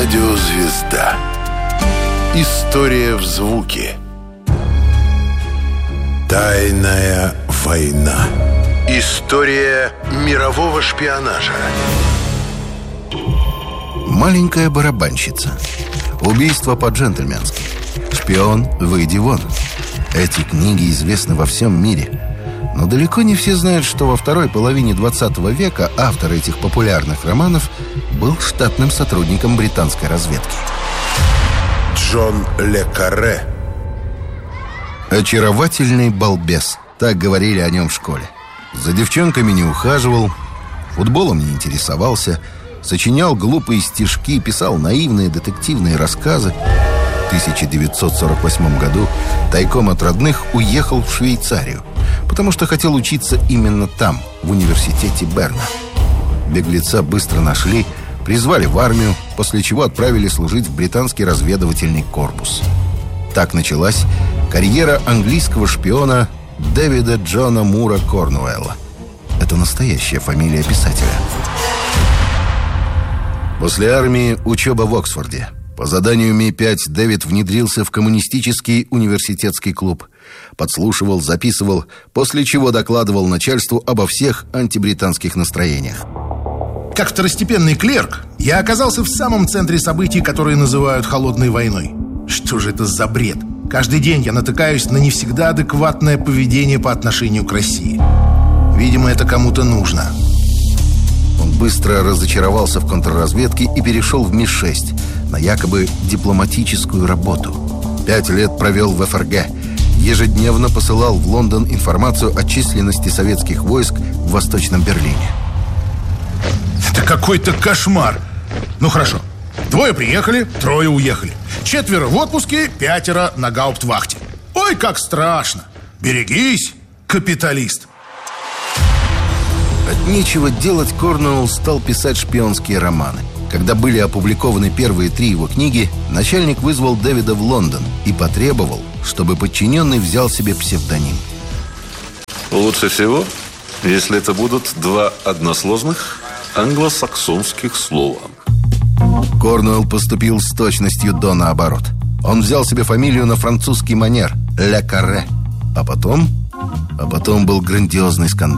Радиозвезда. История в звуке. Тайная война. История мирового шпионажа. Маленькая барабанщица. Убийство по-джентльменски. Шпион, выйди вон. Эти книги известны во всем мире. Но далеко не все знают, что во второй половине 20 века автор этих популярных романов был штатным сотрудником британской разведки. Джон ле Карре. Очаровательный балбес. Так говорили о нем в школе. За девчонками не ухаживал, футболом не интересовался, сочинял глупые стишки, писал наивные детективные рассказы. В 1948 году тайком от родных уехал в Швейцарию, потому что хотел учиться именно там, в университете Берна. Беглеца быстро нашли, призвали в армию, после чего отправили служить в британский разведывательный корпус. Так началась карьера английского шпиона Дэвида Джона Мура Корнуэлла. Это настоящая фамилия писателя. После армии учеба в Оксфорде. По заданию Ми-5 Дэвид внедрился в коммунистический университетский клуб. Подслушивал, записывал, после чего докладывал начальству обо всех антибританских настроениях. Как второстепенный клерк, я оказался в самом центре событий, которые называют холодной войной. Что же это за бред? Каждый день я натыкаюсь на не всегда адекватное поведение по отношению к России. Видимо, это кому-то нужно. Он быстро разочаровался в контрразведке и перешел в МИ-6 на якобы дипломатическую работу. 5 лет провел в ФРГ. Ежедневно посылал в Лондон информацию о численности советских войск в Восточном Берлине. Это какой-то кошмар. Ну хорошо, 2 приехали, 3 уехали. 4 в отпуске, 5 на гауптвахте. Ой, как страшно. Берегись, капиталист. От нечего делать Корнуэлл стал писать шпионские романы. Когда были опубликованы первые 3 его книги, начальник вызвал Дэвида в Лондон и потребовал, чтобы подчиненный взял себе псевдоним. Лучше всего, если это будут 2 односложных англосаксонских слова. Корнуэлл поступил с точностью до наоборот. Он взял себе фамилию на французский манер – Ле Карре. А потом был грандиозный скандал.